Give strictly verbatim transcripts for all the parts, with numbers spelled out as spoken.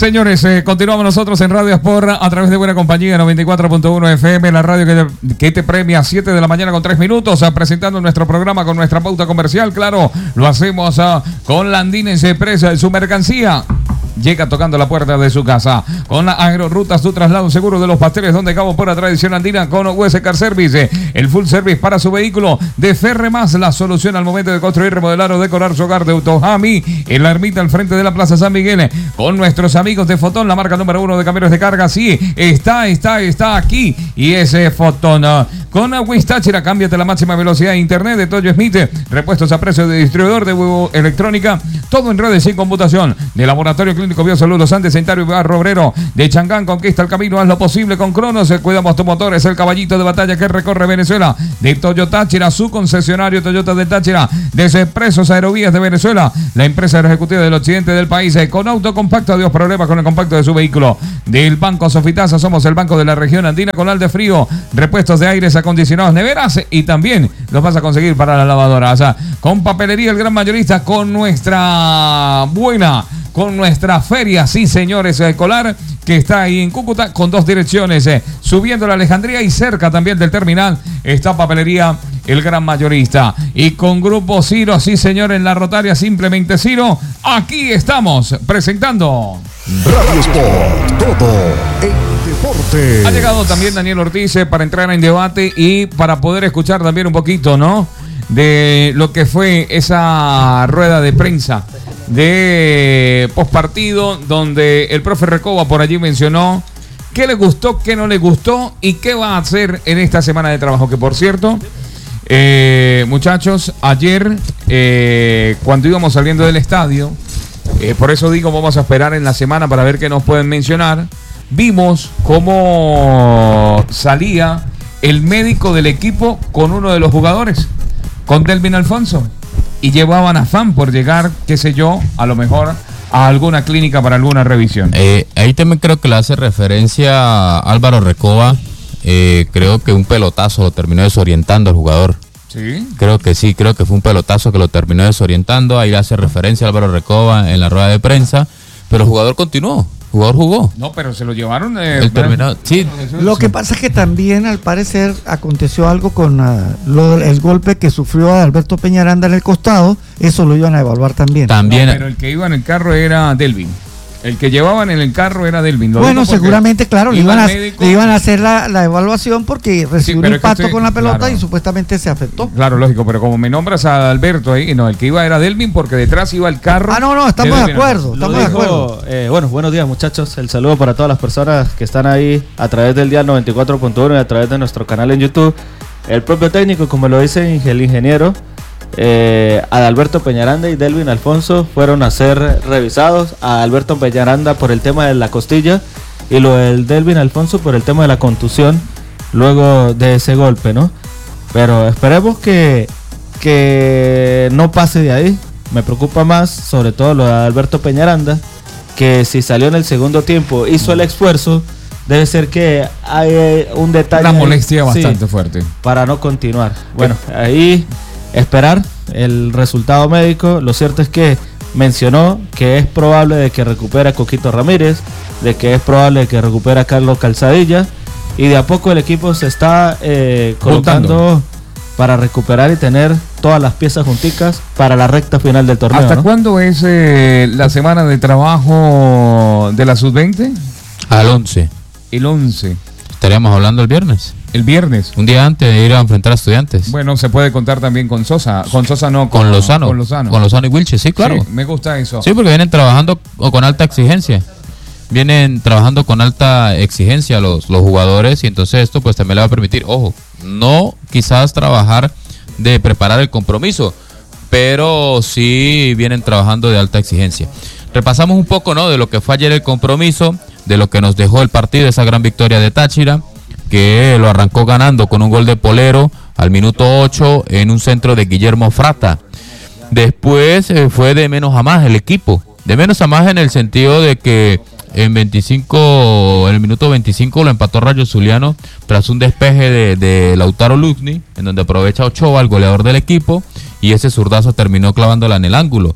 Señores, eh, continuamos nosotros en Radio Sport a través de Buena Compañía noventa y cuatro punto uno F M, la radio que te, que te premia a siete de la mañana con tres minutos, uh, presentando nuestro programa con nuestra pauta comercial. Claro, lo hacemos uh, con Landines Empresa, su mercancía llega tocando la puerta de su casa. Con la Agrorutas, tu traslado seguro de los pasteles, donde Cabo por la tradición andina. Con U S Car Service, el full service para su vehículo. De Ferre Más, la solución al momento de construir, remodelar o decorar su hogar. De Autojami, en la ermita al frente de la Plaza San Miguel. Con nuestros amigos de Fotón, la marca número uno de camiones de carga. Sí, está, está, está aquí. Y ese Fotón. Con Wistachera, cámbiate la máxima velocidad de internet de Toyo Smith. Repuestos a precio de distribuidor de huevo electrónica. Todo en redes sin computación. De Laboratorio Clínico Biosalud Los Andes, Centario y Barro Obrero. De Changán, conquista el camino, haz lo posible con Cronos. Cuidamos tu motor, es el caballito de batalla que recorre Venezuela. De Toyo Táchira, su concesionario Toyota de Táchira. Desde Expresos Aerovías de Venezuela, la empresa ejecutiva del occidente del país. Con auto compacto, adiós problemas con el compacto de su vehículo. Del Banco Sofitasa, somos el banco de la región andina. Con Alde Frío, repuestos de aires acondicionados, neveras, y también los vas a conseguir para las lavadoras. Con Papelería El Gran Mayorista, con nuestra buena, con nuestra feria, sí señores, escolar, que está ahí en Cúcuta, con dos direcciones, eh, subiendo la Alejandría y cerca también del terminal, está Papelería El Gran Mayorista. Y con Grupo Ciro, sí señor, en la Rotaria, simplemente Ciro, aquí estamos presentando Radio Sport, todo en deporte. Ha llegado también Daniel Ortiz eh, para entrar en debate y para poder escuchar también un poquito, ¿no?, de lo que fue esa rueda de prensa de postpartido, donde el profe Recoba por allí mencionó qué le gustó, qué no le gustó y qué va a hacer en esta semana de trabajo. Que por cierto, eh, muchachos, ayer eh, cuando íbamos saliendo del estadio, eh, por eso digo, vamos a esperar en la semana para ver qué nos pueden mencionar. Vimos cómo salía el médico del equipo con uno de los jugadores, con Delvin Alfonso, y llevaban afán por llegar, qué sé yo, a lo mejor a alguna clínica para alguna revisión. Eh, ahí también creo que le hace referencia a Álvaro Recoba. Eh, creo que un pelotazo lo terminó desorientando al jugador. Sí. Creo que sí, creo que fue un pelotazo que lo terminó desorientando. Ahí le hace referencia a Álvaro Recoba en la rueda de prensa, pero el jugador continuó. El jugador jugó. No, pero se lo llevaron. Eh, Él terminó, sí. Lo que pasa es que también, al parecer, aconteció algo con uh, lo, el golpe que sufrió Alberto Peñaranda en el costado. Eso lo iban a evaluar también. También. No, pero el que iba en el carro era Delvin. El que llevaban en el carro era Delvin. Lo bueno, seguramente, claro, le iban, a, le iban a hacer la, la evaluación porque recibió sí, un impacto usted, con la pelota, claro, y supuestamente se afectó. Claro, lógico, pero como me nombras a Alberto ahí, no, el que iba era Delvin porque detrás iba el carro. Ah, no, no, estamos de, de acuerdo, estamos dijo, de acuerdo. Eh, bueno, buenos días, muchachos. El saludo para todas las personas que están ahí a través del Dial noventa y cuatro punto uno y a través de nuestro canal en YouTube. El propio técnico, como lo dice el ingeniero, Eh, Adalberto Peñaranda y Delvin Alfonso fueron a ser revisados. A Alberto Peñaranda por el tema de la costilla y lo del Delvin Alfonso por el tema de la contusión luego de ese golpe, ¿no? Pero esperemos que, que no pase de ahí. Me preocupa más, sobre todo lo de Adalberto Peñaranda, que si salió en el segundo tiempo, hizo el esfuerzo, debe ser que hay un detalle. Una molestia ahí, bastante sí, fuerte. Para no continuar. Bueno, ahí esperar el resultado médico. Lo cierto es que mencionó que es probable de que recupere a Coquito Ramírez, de que es probable de que recupere a Carlos Calzadilla, y de a poco el equipo se está eh, colocando Juntando. para recuperar y tener todas las piezas junticas para la recta final del torneo. ¿Hasta ¿no? cuándo es eh, la semana de trabajo de la sub veinte? Al once. El once. Estaríamos hablando el viernes. El viernes. Un día antes de ir a enfrentar a Estudiantes. Bueno, se puede contar también con Sosa. Con Sosa no, con, con Lozano. Con Lozano. Con Lozano y Wilches, sí, claro. Sí, me gusta eso. Sí, porque vienen trabajando con alta exigencia. Vienen trabajando con alta exigencia los, los jugadores, y entonces esto pues también le va a permitir, ojo, no quizás trabajar de preparar el compromiso, pero sí vienen trabajando de alta exigencia. Repasamos un poco, ¿no?, de lo que fue ayer el compromiso, de lo que nos dejó el partido, esa gran victoria de Táchira, que lo arrancó ganando con un gol de Polero al minuto ocho en un centro de Guillermo Frata. Después eh, fue de menos a más el equipo, de menos a más en el sentido de que en veinticinco, en el minuto veinticinco lo empató Rayo Zuliano tras un despeje de, de Lautaro Luzni, en donde aprovecha Ochoa, el goleador del equipo, y ese zurdazo terminó clavándola en el ángulo.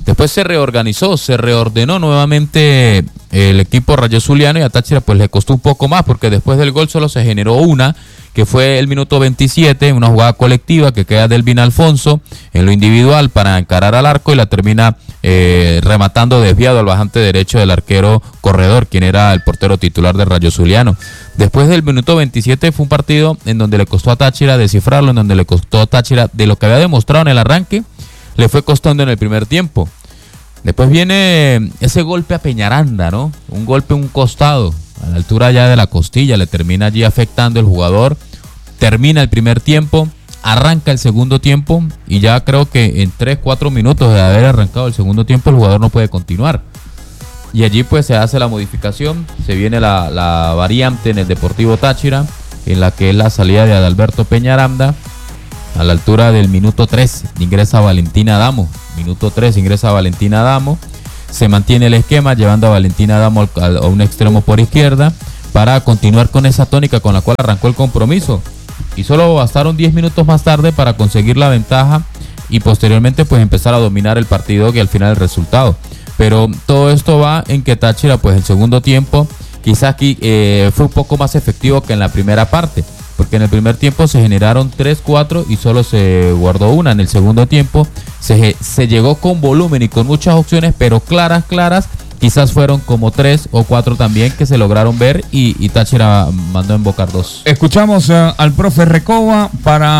Después se reorganizó, se reordenó nuevamente el equipo Rayo Zuliano y a Táchira pues le costó un poco más porque después del gol solo se generó una, que fue el minuto veintisiete, una jugada colectiva que queda Delvin Alfonso en lo individual para encarar al arco y la termina eh, rematando desviado al bajante derecho del arquero Corredor, quien era el portero titular de Rayo Zuliano. Después del minuto veintisiete fue un partido en donde le costó a Táchira descifrarlo, en donde le costó a Táchira de lo que había demostrado en el arranque, le fue costando en el primer tiempo. Después viene ese golpe a Peñaranda, ¿no? Un golpe a un costado, a la altura ya de la costilla, le termina allí afectando el jugador. Termina el primer tiempo, arranca el segundo tiempo y ya creo que en tres, cuatro minutos de haber arrancado el segundo tiempo el jugador no puede continuar. Y allí pues se hace la modificación, se viene la, la variante en el Deportivo Táchira, en la que es la salida de Adalberto Peñaranda. A la altura del minuto tres ingresa Valentina Adamo, minuto tres ingresa Valentina Adamo, se mantiene el esquema llevando a Valentina Adamo al, a un extremo por izquierda para continuar con esa tónica con la cual arrancó el compromiso. Y solo bastaron diez minutos más tarde para conseguir la ventaja y posteriormente pues empezar a dominar el partido que al final el resultado. Pero todo esto va en que Táchira pues el segundo tiempo quizás aquí eh, fue un poco más efectivo que en la primera parte, porque en el primer tiempo se generaron tres, cuatro y solo se guardó una. En el segundo tiempo se, se llegó con volumen y con muchas opciones, pero claras, claras, quizás fueron como tres o cuatro también que se lograron ver y, y Táchira mandó a embocar dos. Escuchamos uh, al profe Recoba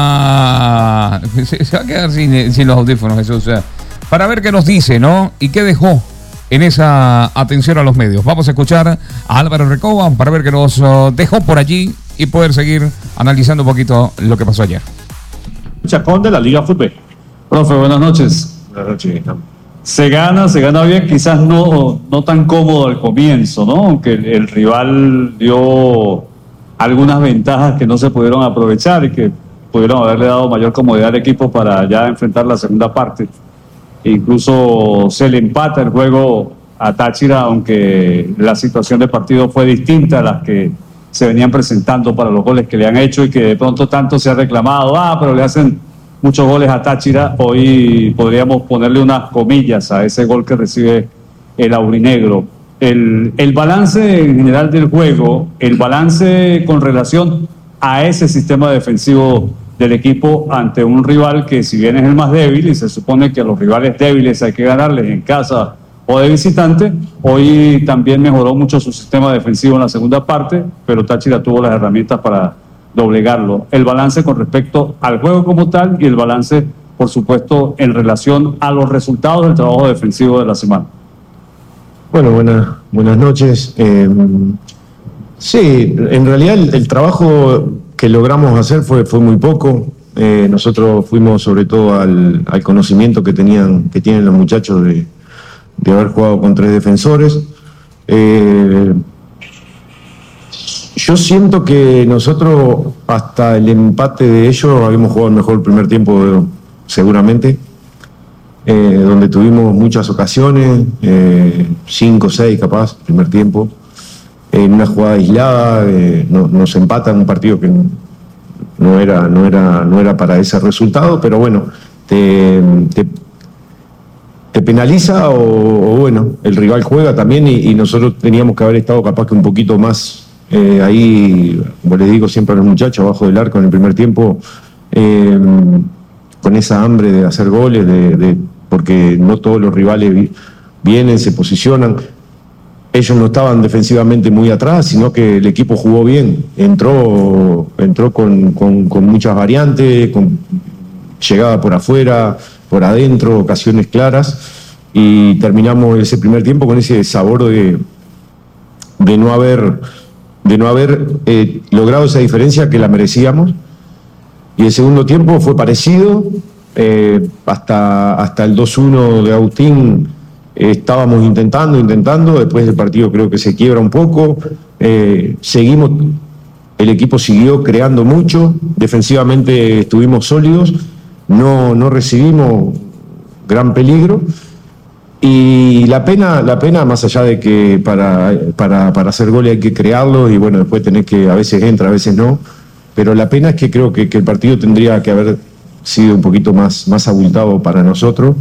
para... Se, se va a quedar sin, sin los audífonos, Jesús. Uh, para ver qué nos dice, ¿no? Y qué dejó en esa atención a los medios. Vamos a escuchar a Álvaro Recoba para ver qué nos uh, dejó por allí y poder seguir analizando un poquito lo que pasó ayer. Chacón de la Liga Fútbol. Profe, buenas noches. Buenas noches. Se gana, se gana bien, quizás no, no tan cómodo al comienzo, ¿no? Aunque el, el rival dio algunas ventajas que no se pudieron aprovechar y que pudieron haberle dado mayor comodidad al equipo para ya enfrentar la segunda parte. Incluso se le empata el juego a Táchira, aunque la situación de partido fue distinta a las que se venían presentando para los goles que le han hecho y que de pronto tanto se ha reclamado, ah, pero le hacen muchos goles a Táchira. Hoy podríamos ponerle unas comillas a ese gol que recibe el aurinegro. El, el balance en general del juego, el balance con relación a ese sistema defensivo del equipo ante un rival que si bien es el más débil y se supone que a los rivales débiles hay que ganarles en casa o de visitante, hoy también mejoró mucho su sistema defensivo en la segunda parte, pero Táchira tuvo las herramientas para doblegarlo. El balance con respecto al juego como tal y el balance, por supuesto, en relación a los resultados del trabajo defensivo de la semana. Bueno, buenas, buenas noches. Eh, sí, en realidad el, el trabajo que logramos hacer fue, fue muy poco. Eh, nosotros fuimos sobre todo al, al conocimiento que tenían, que tienen los muchachos de, de haber jugado con tres defensores. Eh, Yo siento que nosotros, hasta el empate de ellos, habíamos jugado el mejor primer tiempo, seguramente, eh, donde tuvimos muchas ocasiones, eh, cinco o seis capaz, primer tiempo, en una jugada aislada, eh, no, nos empatan un partido que no era, no era, no era para ese resultado, pero bueno, te, te, te penaliza o, o bueno, el rival juega también y, y nosotros teníamos que haber estado capaz que un poquito más... Eh, ahí, como les digo siempre a los muchachos, abajo del arco en el primer tiempo, eh, con esa hambre de hacer goles, de, de, porque no todos los rivales vi, vienen, se posicionan. Ellos no estaban defensivamente muy atrás, sino que el equipo jugó bien, entró, entró con, con, con muchas variantes, con llegada por afuera, por adentro, ocasiones claras, y terminamos ese primer tiempo con ese sabor de, de no haber... de no haber eh, logrado esa diferencia que la merecíamos. Y el segundo tiempo fue parecido, eh, hasta, hasta el dos uno de Agustín eh, estábamos intentando, intentando, después del partido creo que se quiebra un poco, eh, seguimos, el equipo siguió creando mucho, defensivamente estuvimos sólidos, no, no recibimos gran peligro. Y la pena, la pena, más allá de que para, para, para hacer goles hay que crearlo y bueno, después tenés que, a veces entra, a veces no, pero la pena es que creo que, que el partido tendría que haber sido un poquito más, más abultado para nosotros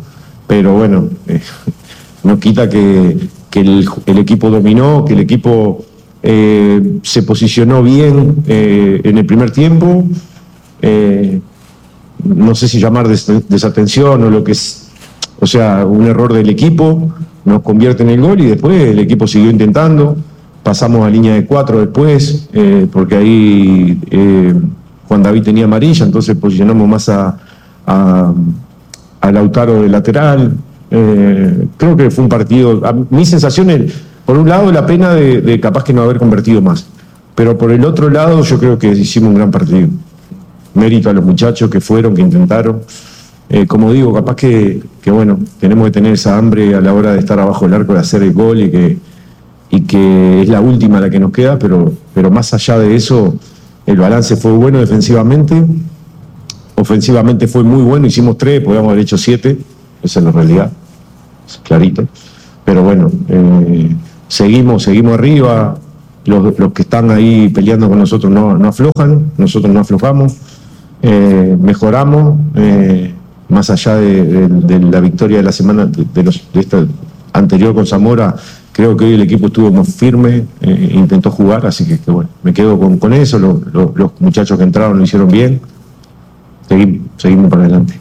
pero bueno, eh, no quita que, que el, el equipo dominó, que el equipo eh, se posicionó bien eh, en el primer tiempo. Eh, no sé si llamar des desatención o lo que es, o sea, un error del equipo, nos convierte en el gol y después el equipo siguió intentando, pasamos a línea de cuatro después, eh, porque ahí eh, Juan David tenía amarilla, entonces posicionamos más a, a, a Lautaro de lateral. Eh, creo que fue un partido, a mi sensación, el, por un lado la pena de, de capaz que no haber convertido más, pero por el otro lado yo creo que hicimos un gran partido. Mérito a los muchachos que fueron, que intentaron. Eh, como digo, capaz que, que, bueno, tenemos que tener esa hambre a la hora de estar abajo del arco, de hacer el gol y que, y que es la última la que nos queda, pero, pero más allá de eso, el balance fue bueno defensivamente, ofensivamente fue muy bueno, hicimos tres, podíamos haber hecho siete, esa es la realidad, es clarito. Pero bueno, eh, seguimos, seguimos arriba, los, los que están ahí peleando con nosotros no, no aflojan, nosotros no aflojamos. Eh, mejoramos, eh, más allá de, de, de la victoria de la semana de, de, los, de esta anterior con Zamora, creo que hoy el equipo estuvo más firme, eh, intentó jugar, así que, que bueno, me quedo con, con eso, lo, lo, los muchachos que entraron lo hicieron bien, seguimos, seguimos para adelante.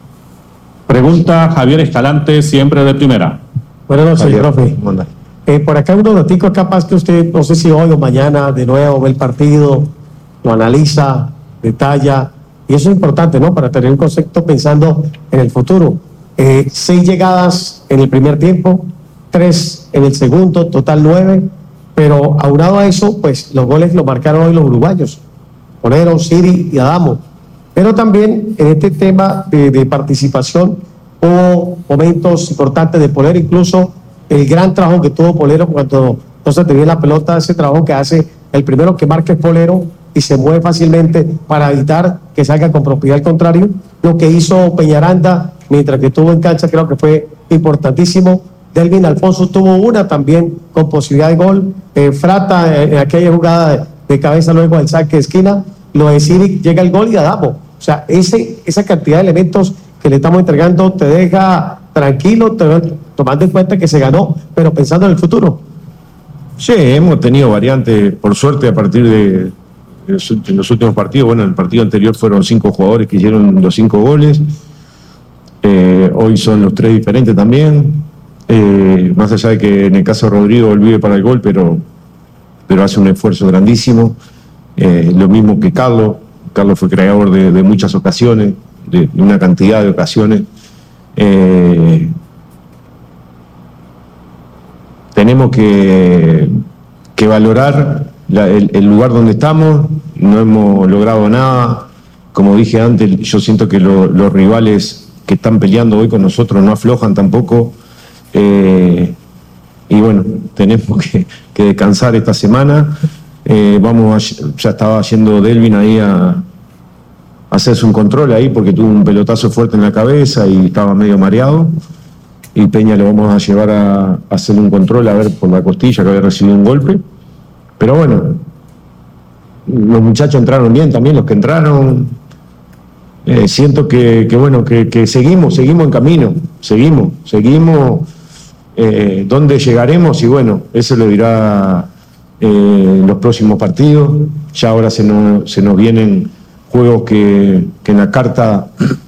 Pregunta Javier Escalante, siempre de primera. Buenas noches, Javier, profe. ¿cómo anda? Eh, por acá unos daticos, capaz que usted, no sé si hoy o mañana, de nuevo ve el partido, lo analiza, detalla. Y eso es importante, ¿no? Para tener un concepto pensando en el futuro. Eh, seis llegadas en el primer tiempo, tres en el segundo, total nueve. Pero aunado a eso, pues los goles los marcaron hoy los uruguayos. Ponero, Siri y Adamo. Pero también en este tema de, de participación hubo momentos importantes de Polero, incluso el gran trabajo que tuvo Polero cuando no se tenía la pelota, ese trabajo que hace el primero que marca es Polero y se mueve fácilmente para evitar que salga con propiedad al contrario. Lo que hizo Peñaranda mientras que estuvo en cancha creo que fue importantísimo. Delvin Alfonso tuvo una también con posibilidad de gol. Eh, Frata en, en aquella jugada de, de cabeza luego del saque de esquina. Lo de Siri llega el gol y Adamo. O sea, ese, esa cantidad de elementos que le estamos entregando te deja tranquilo, te, tomando en cuenta que se ganó, pero pensando en el futuro. Sí, hemos tenido variantes, por suerte, a partir de en los últimos partidos. Bueno, en el partido anterior fueron cinco jugadores que hicieron los cinco goles. Eh, hoy son los tres diferentes también. Eh, más allá de que en el caso de Rodrigo él vive para el gol, pero, pero hace un esfuerzo grandísimo. Eh, lo mismo que Carlos. Carlos fue creador de, de muchas ocasiones, de, de una cantidad de ocasiones. Eh, tenemos que, que valorar La, el, el lugar donde estamos, no hemos logrado nada. Como dije antes, yo siento que lo, los rivales que están peleando hoy con nosotros no aflojan tampoco. Eh, y bueno, tenemos que, que descansar esta semana. Eh, vamos a, ya estaba yendo Delvin ahí a, a hacerse un control ahí porque tuvo un pelotazo fuerte en la cabeza y estaba medio mareado. Y Peña lo vamos a llevar a, a hacer un control a ver por la costilla que había recibido un golpe. Pero bueno, los muchachos entraron bien también, los que entraron. Eh, siento que, que bueno, que, que seguimos, seguimos en camino, seguimos, seguimos. Eh, ¿Dónde llegaremos? Y bueno, eso lo dirá eh, los próximos partidos. Ya ahora se nos, se nos vienen juegos que, que en la carta,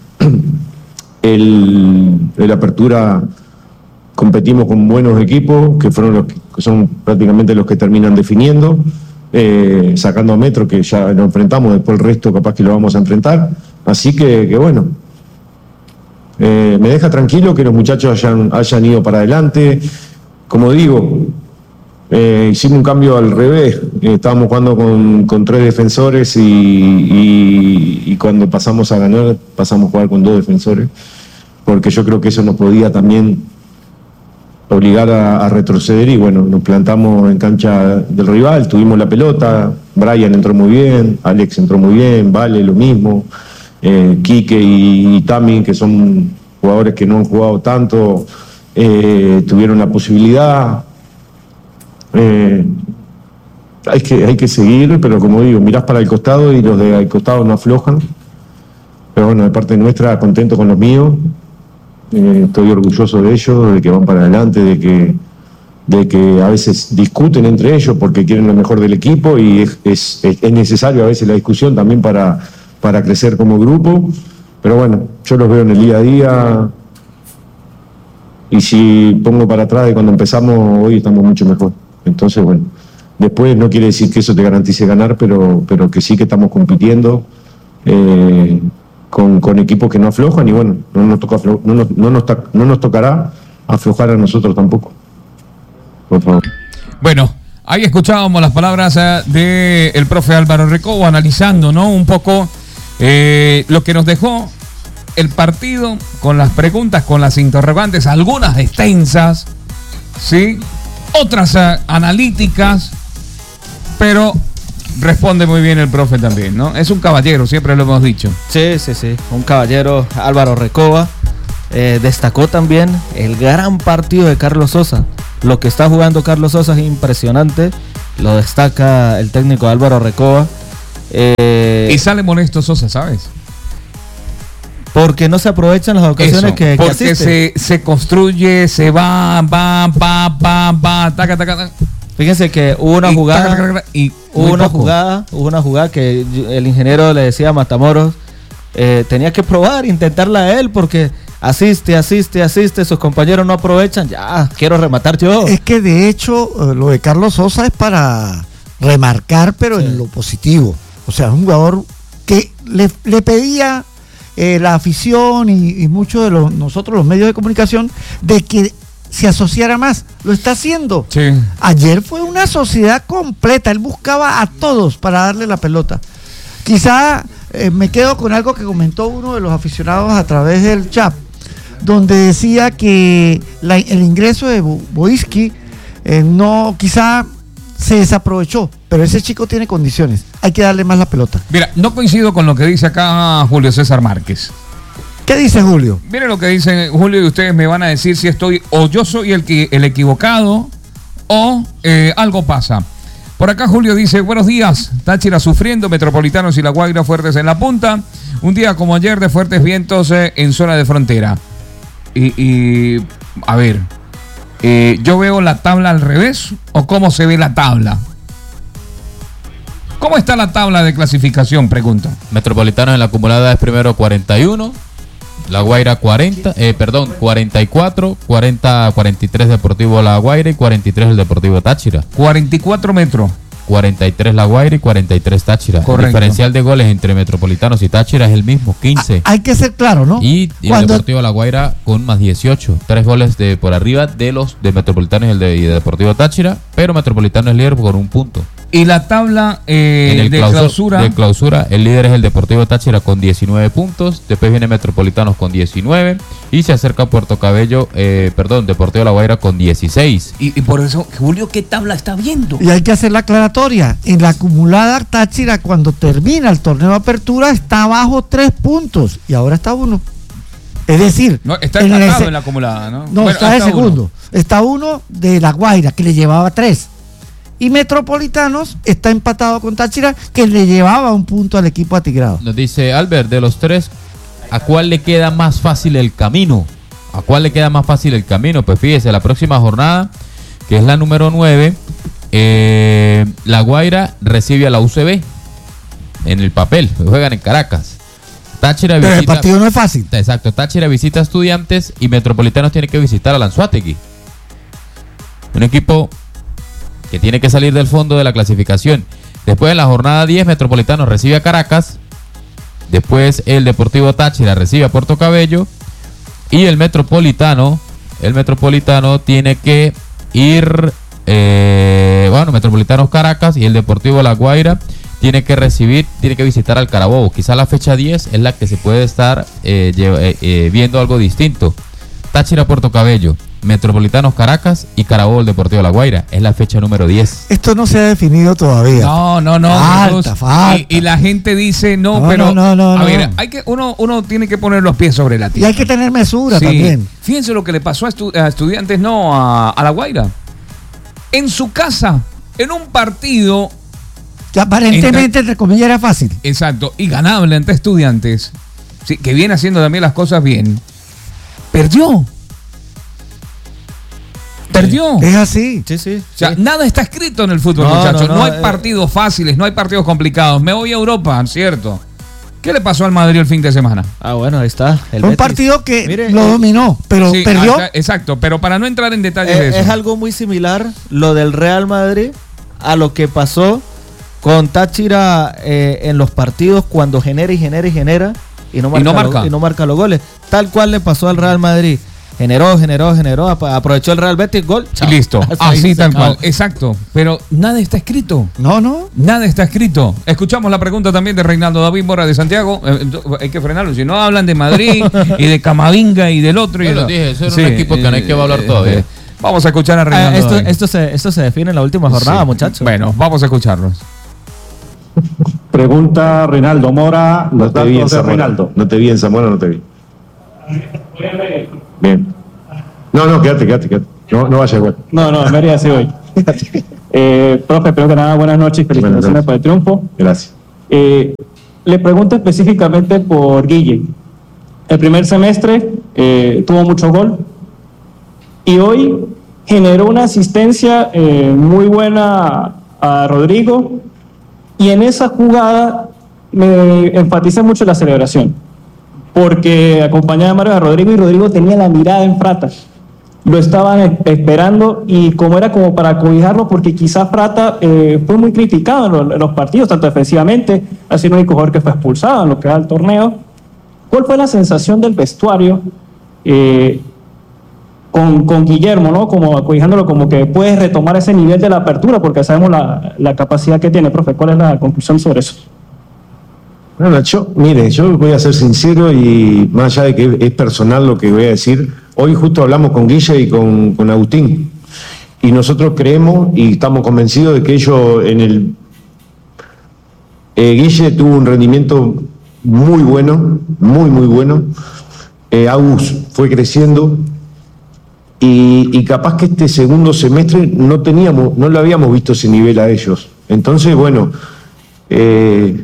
el, de la apertura, competimos con buenos equipos, que fueron los que, que son prácticamente los que terminan definiendo, eh, sacando a Metro, que ya lo enfrentamos, después el resto capaz que lo vamos a enfrentar. Así que, que bueno, eh, me deja tranquilo que los muchachos hayan, hayan ido para adelante. Como digo, eh, hicimos un cambio al revés, eh, estábamos jugando con, con tres defensores y, y, y cuando pasamos a ganar, pasamos a jugar con dos defensores, porque yo creo que eso nos podía también obligar a, a retroceder y bueno, nos plantamos en cancha del rival, tuvimos la pelota, Brian entró muy bien, Alex entró muy bien, Vale lo mismo, eh, Quique y, y Tami, que son jugadores que no han jugado tanto, eh, tuvieron la posibilidad. Eh, hay que, hay que seguir, pero como digo, mirás para el costado y los de al costado no aflojan. Pero bueno, de parte nuestra, contento con los míos. eh, estoy orgulloso de ellos, de que van para adelante, de que, de que a veces discuten entre ellos porque quieren lo mejor del equipo y es, es, es necesario a veces la discusión también para, para crecer como grupo, pero bueno, yo los veo en el día a día y si pongo para atrás de cuando empezamos, hoy estamos mucho mejor. Entonces, bueno, después no quiere decir que eso te garantice ganar, pero, pero que sí que estamos compitiendo eh, con, con equipos que no aflojan y bueno, no nos, toca aflo- no, nos, no, nos ta- no nos tocará aflojar a nosotros tampoco. Por favor. Bueno, ahí escuchábamos las palabras eh, del profe Álvaro Recoba analizando, ¿no? Un poco eh, lo que nos dejó el partido con las preguntas, con las interrogantes, algunas extensas, ¿sí? Otras uh, analíticas, pero responde muy bien el profe también, ¿no? Es un caballero, siempre lo hemos dicho. Sí, sí, sí, un caballero, Álvaro Recoba. Eh, destacó también el gran partido de Carlos Sosa. Lo que está jugando Carlos Sosa es impresionante, lo destaca el técnico Álvaro Recoba. Eh, y sale molesto Sosa, ¿sabes? Porque no se aprovechan las ocasiones Eso, que, que porque se, se construye, se va, va, va, va, va, taca, taca, taca. Fíjense que hubo una y jugada, taca, taca, taca, y hubo una poco. jugada, hubo una jugada que el ingeniero le decía a Matamoros, eh, tenía que probar, intentarla a él, porque asiste, asiste, asiste, sus compañeros no aprovechan, ya, quiero rematar yo. Es que de hecho eh, lo de Carlos Sosa es para remarcar, pero sí, en lo positivo. O sea, es un jugador que le, le pedía eh, la afición y, y muchos de los, nosotros los medios de comunicación de que se asociara más. Lo está haciendo. Sí. Ayer fue una sociedad completa. Él buscaba a todos para darle la pelota. Quizá eh, me quedo con algo que comentó uno de los aficionados a través del chat, donde decía que la, el ingreso de Bo- Boiski eh, no, quizá se desaprovechó, pero ese chico tiene condiciones. Hay que darle más la pelota. Mira, no coincido con lo que dice acá Julio César Márquez. ¿Qué dice Julio? Miren lo que dice Julio y ustedes me van a decir si estoy o yo soy el, que, el equivocado o eh, algo pasa. Por acá Julio dice, buenos días, Táchira sufriendo, Metropolitanos y La Guaira fuertes en la punta. Un día como ayer de fuertes vientos eh, en zona de frontera. Y, y a ver, eh, yo veo la tabla al revés o cómo se ve la tabla. ¿Cómo está la tabla de clasificación? Pregunto. Metropolitanos en la acumulada es primero cuarenta y uno, La Guaira cuarenta, eh, perdón, cuarenta y cuatro, cuarenta, cuarenta y tres Deportivo La Guaira y cuarenta y tres el Deportivo Táchira. cuarenta y cuatro metros. cuarenta y tres La Guaira y cuarenta y tres Táchira. Correcto. El diferencial de goles entre Metropolitanos y Táchira es el mismo, quince. Hay que ser claro, ¿no? Y, y el Cuando- Deportivo La Guaira con más dieciocho. Tres goles de por arriba de los de Metropolitanos y el de, y de Deportivo Táchira, pero Metropolitano es líder por un punto. Y la tabla eh, En el de clausura, clausura. de clausura, el líder es el Deportivo Táchira con diecinueve puntos, después viene Metropolitanos con diecinueve y se acerca Puerto Cabello, eh, perdón, Deportivo La Guaira con dieciséis. Y, y por eso, Julio, ¿qué tabla está viendo? Y hay que hacer la aclaratoria. En la acumulada, Táchira, cuando termina el torneo de apertura, está abajo tres puntos y ahora está uno. Es decir, No, está en el empatado ese- en la acumulada, ¿no? No, Bueno, está de uno. segundo. Está uno de La Guaira, que le llevaba tres. Y Metropolitanos está empatado con Táchira, que le llevaba un punto al equipo atigrado. Nos dice Albert, de los tres, ¿a cuál le queda más fácil el camino? ¿A cuál le queda más fácil el camino? Pues fíjese, la próxima jornada, que es la número nueve, eh, La Guaira recibe a la U C B en el papel, juegan en Caracas. Táchira Pero el visita, partido no es fácil. exacto, Táchira visita a Estudiantes y Metropolitanos tiene que visitar a Anzoátegui. Un equipo que tiene que salir del fondo de la clasificación. Después en la jornada diez, Metropolitanos recibe a Caracas. Después el Deportivo Táchira recibe a Puerto Cabello. Y el Metropolitano, el Metropolitano tiene que ir, eh, bueno, Metropolitanos Caracas y el Deportivo La Guaira tiene que recibir, tiene que visitar al Carabobo. Quizá la fecha diez es la que se puede estar eh, lle- eh, eh, viendo algo distinto. Táchira Puerto Cabello, Metropolitanos Caracas y Carabobo el Deportivo La Guaira. Es la fecha número diez. Esto no se ha definido todavía. No, no, no. Falta, Jesús. falta. Y, y la gente dice, no, No, pero. no, no, no, a ver, no. hay que, uno, uno tiene que poner los pies sobre la Y tierra. hay que tener mesura Sí. también. Fíjense lo que le pasó a, estu- a estudiantes, no, a, a La Guaira. En su casa, en un partido, Que aparentemente, entre comillas, era fácil. exacto, y ganable ante estudiantes, sí, que viene haciendo también las cosas bien. perdió. Perdió. Es así. Sí, sí. O sea, sí. nada está escrito en el fútbol, No, muchachos. No, no, no, hay eh. partidos fáciles, no hay partidos complicados. Me voy a Europa, cierto. ¿Qué le pasó al Madrid el fin de semana? Ah, bueno, ahí está. El Un Betis. partido que Mire, lo eh, dominó, pero Sí, perdió. ah, exacto, pero para no entrar en detalles de Eh, eso. es algo muy similar lo del Real Madrid a lo que pasó con Táchira eh, en los partidos cuando genera y genera y genera y no marca, Y no lo- marca. y no marca los goles. Tal cual le pasó al Real Madrid. Generó, generó, generó, ap- aprovechó el Real Betis, gol. Y chao. listo, Ahí así se tal acabó. cual. Exacto, pero nada está escrito. No, no. Nada está escrito. Escuchamos la pregunta también de Reinaldo David Mora de Santiago. Eh, hay que frenarlo. Si no hablan de Madrid y de Camavinga y del otro. Y Yo de- lo dije, eso era un equipo que no hay que evaluar todavía. Vamos a escuchar a Ah, Reinaldo esto, David. esto, se, esto se define en la última jornada, Sí. muchachos. Bueno, vamos a escucharlos. Pregunta Reinaldo Mora, No los te vi en datos de Zamora. Reinaldo. No te vi en Zamora, no te vi. Bien. No, no, quédate, quédate, quédate. No, no vayas igual. No, no, en Mérida sí voy. Eh, profe, primero que nada, buenas noches y felicitaciones Buenas noches. por el triunfo. Gracias. Eh, le pregunto específicamente por Guille. El primer semestre eh, tuvo mucho gol y hoy generó una asistencia eh, muy buena a Rodrigo y en esa jugada me enfatiza mucho la celebración porque acompañaba a Mario a Rodrigo y Rodrigo tenía la mirada en Prata. Lo estaban e- esperando y como era como para cobijarlo porque quizás Prata eh, fue muy criticado en los, en los partidos, tanto defensivamente, ha sido el único jugador que fue expulsado en lo que va del torneo. ¿Cuál fue la sensación del vestuario eh, con, con Guillermo, ¿no? Como acogijándolo como que puedes retomar ese nivel de la apertura porque sabemos la, la capacidad que tiene, profe? ¿Cuál es la conclusión sobre eso? Bueno, yo, mire, yo voy a ser sincero y más allá de que es personal lo que voy a decir, hoy justo hablamos con Guille y con, con Agustín y nosotros creemos y estamos convencidos de que ellos en el... Eh, Guille tuvo un rendimiento muy bueno, muy, muy bueno. Eh, Agus fue creciendo y, y capaz que este segundo semestre no teníamos, no lo habíamos visto ese nivel a ellos. Entonces, bueno... Eh,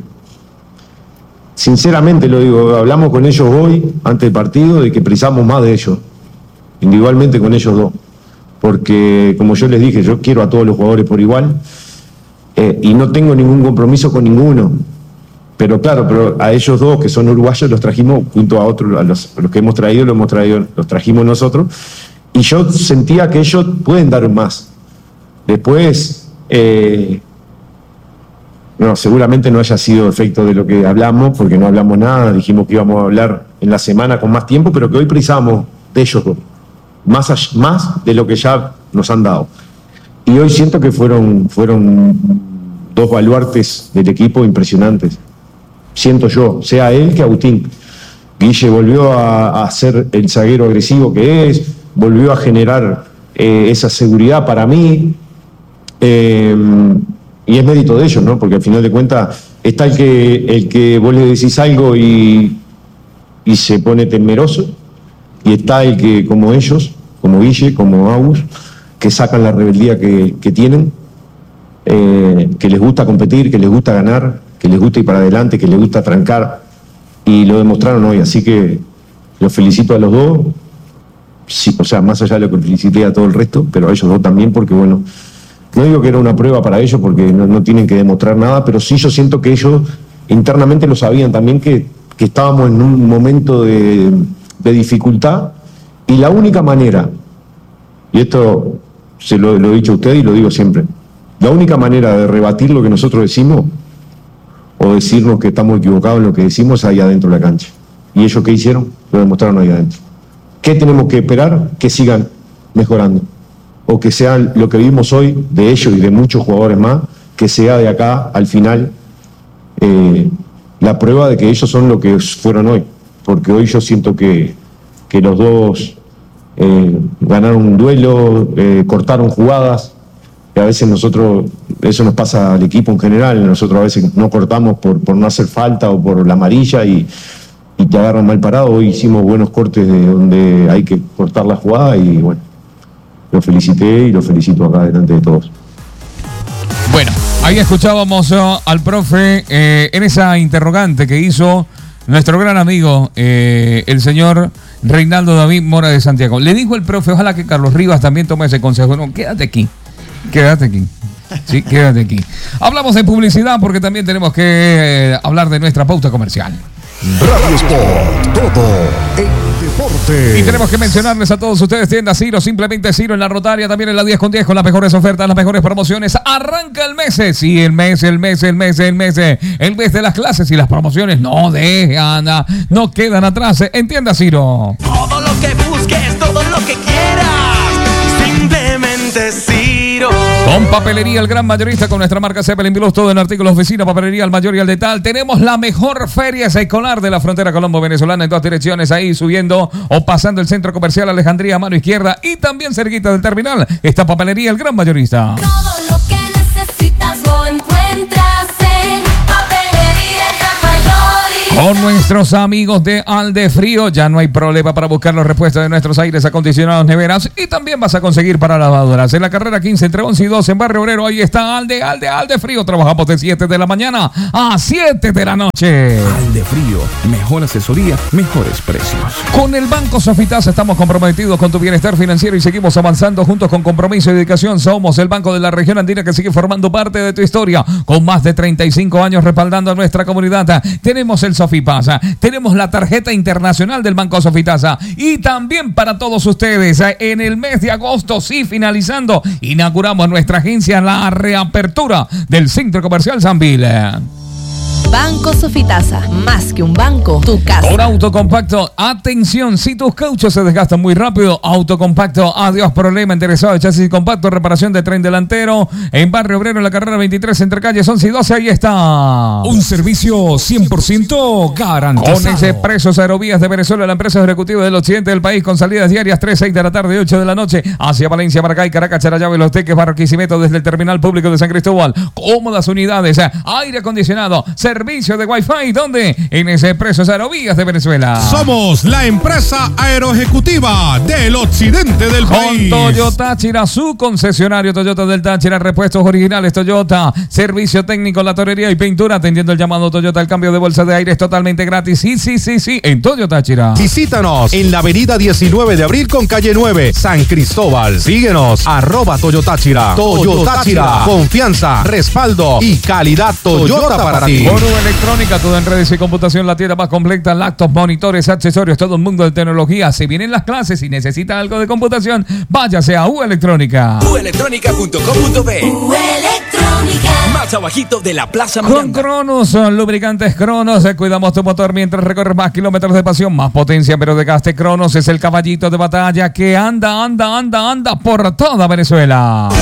Sinceramente lo digo, hablamos con ellos hoy, antes del partido, de que precisamos más de ellos, individualmente con ellos dos. Porque, como yo les dije, yo quiero a todos los jugadores por igual eh, y no tengo ningún compromiso con ninguno. Pero claro, pero a ellos dos, que son uruguayos, los trajimos junto a otros, a los, a los que hemos traído, los, hemos traído, los trajimos nosotros. Y yo sentía que ellos pueden dar más. Después... Eh, No, seguramente no haya sido efecto de lo que hablamos, porque no hablamos nada, dijimos que íbamos a hablar en la semana con más tiempo, pero que hoy precisamos de ellos dos, más, all- más de lo que ya nos han dado. Y hoy siento que fueron, fueron dos baluartes del equipo impresionantes. Siento yo, sea él que Agustín. Guille volvió a, a ser el zaguero agresivo que es, volvió a generar eh, esa seguridad para mí. Eh, Y es mérito de ellos, ¿no? Porque al final de cuentas está el que, el que vos le decís algo y, y se pone temeroso, y está el que, como ellos, como Guille, como Agus, que sacan la rebeldía que, que tienen, eh, que les gusta competir, que les gusta ganar, que les gusta ir para adelante, que les gusta trancar, y lo demostraron hoy. Así que los felicito a los dos, sí, o sea, más allá de lo que felicité a todo el resto, pero a ellos dos también, porque bueno... No digo que era una prueba para ellos porque no, no tienen que demostrar nada, pero sí yo siento que ellos internamente lo sabían también que, que estábamos en un momento de, de dificultad y la única manera, y esto se lo, lo he dicho a usted y lo digo siempre, la única manera de rebatir lo que nosotros decimos o decirnos que estamos equivocados en lo que decimos es ahí adentro de la cancha. ¿Y ellos qué hicieron? Lo demostraron ahí adentro. ¿Qué tenemos que esperar? Que sigan mejorando. O que sea lo que vimos hoy de ellos y de muchos jugadores más, que sea de acá al final eh, la prueba de que ellos son lo que fueron hoy. Porque hoy yo siento que, que los dos eh, ganaron un duelo, eh, cortaron jugadas, que a veces nosotros, eso nos pasa al equipo en general, nosotros a veces no cortamos por, por no hacer falta o por la amarilla y, y te agarran mal parado. Hoy hicimos buenos cortes de donde hay que cortar la jugada y bueno. Lo felicité y lo felicito acá delante de todos. Bueno, ahí escuchábamos uh, al profe eh, en esa interrogante que hizo nuestro gran amigo, eh, el señor Reinaldo David Mora de Santiago. Le dijo el profe, ojalá que Carlos Rivas también tome ese consejo. No, quédate aquí, quédate aquí. Sí, quédate aquí. Hablamos de publicidad porque también tenemos que eh, hablar de nuestra pauta comercial. Radio Sport, todo en deporte. Y tenemos que mencionarles a todos ustedes, tienda Ciro, simplemente Ciro en la Rotaria, también en la diez con diez con las mejores ofertas, las mejores promociones. Arranca el mes, sí, el mes, el mes, el mes, el mes, el mes de las clases y las promociones no dejan, no quedan atrás. En tienda Ciro. Todo lo que busques, todo lo que quieras, simplemente Ciro. Con Papelería El Gran Mayorista, con nuestra marca Zeppelin Plus, todo en artículos oficina, papelería al mayor y al de tal. Tenemos la mejor feria escolar de la frontera colombo-venezolana en dos direcciones, ahí subiendo o pasando el centro comercial Alejandría a mano izquierda y también cerquita del terminal está Papelería El Gran Mayorista. Todo lo que necesitas lo encuentras en Papelería El Gran Mayorista. Con nuestros amigos de Aldefrío ya no hay problema para buscar los repuestos de nuestros aires acondicionados, neveras y también vas a conseguir para lavadoras. En la carrera quince entre once y doce en Barrio Obrero, ahí está Alde, Alde, Aldefrío. Trabajamos de siete de la mañana a siete de la noche. Aldefrío, mejor asesoría, mejores precios. Con el Banco Sofitasa estamos comprometidos con tu bienestar financiero y seguimos avanzando juntos con compromiso y dedicación. Somos el banco de la región andina que sigue formando parte de tu historia con más de treinta y cinco años respaldando a nuestra comunidad. Tenemos el Sofipasa, tenemos la tarjeta internacional del Banco Sofitasa y también para todos ustedes en el mes de agosto, sí, finalizando, inauguramos nuestra agencia, la reapertura del Centro Comercial San Vil. Banco Sofitasa, más que un banco, tu casa. Por Autocompacto, atención, si tus cauchos se desgastan muy rápido, Autocompacto, adiós problema, interesado de chasis compacto, reparación de tren delantero, en Barrio Obrero, en la carrera veintitrés, entre calles once y doce, ahí está. Un servicio cien por ciento garantizado. Con Expresos Aerovías de Venezuela, la empresa ejecutiva del occidente del país, con salidas diarias tres, seis de la tarde y ocho de la noche, hacia Valencia, Maracay, Caracas, Charallave, Los Teques, Barquisimeto, desde el terminal público de San Cristóbal. Cómodas unidades, aire acondicionado, servicio de Wi-Fi, ¿dónde? En Expresos Aerovías de Venezuela. Somos la empresa aeroejecutiva del occidente del Con país. Toyota Táchira, su concesionario Toyota del Táchira, repuestos originales Toyota, servicio técnico, la torería y pintura, atendiendo el llamado Toyota, el cambio de bolsa de aire es totalmente gratis. Sí, sí, sí, sí, en Toyota Táchira. Visítanos en la avenida diecinueve de abril con calle nueve, San Cristóbal. Síguenos, arroba Toyotáchira. Toyotáchira, confianza, respaldo y calidad Toyota para ti. Con Electrónica, todo en redes y computación, la tienda más completa, laptops, monitores, accesorios, todo el mundo de tecnología. Si vienen las clases y necesita algo de computación, váyase a U Electrónica. u electrónica punto com punto be. U Electrónica. Más abajito de la Plaza Miranda. Con Cronos, son lubricantes Cronos, cuidamos tu motor mientras recorres más kilómetros de pasión, más potencia, pero de gaste. Cronos es el caballito de batalla que anda, anda, anda, anda por toda Venezuela.